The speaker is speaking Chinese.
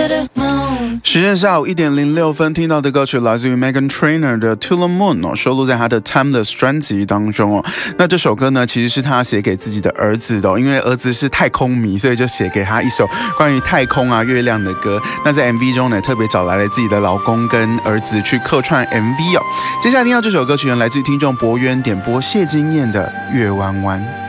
时间下午1:06，听到的歌曲来自于 Meghan Trainor 的 To the Moon 收录在她的 Timeless 专辑当中那这首歌呢，其实是她写给自己的儿子的因为儿子是太空迷，所以就写给他一首关于太空月亮的歌。那在 MV 中呢，特别找来了自己的老公跟儿子去客串 MV 接下来听到这首歌曲呢，来自于听众博渊点播谢金燕的《月弯弯》。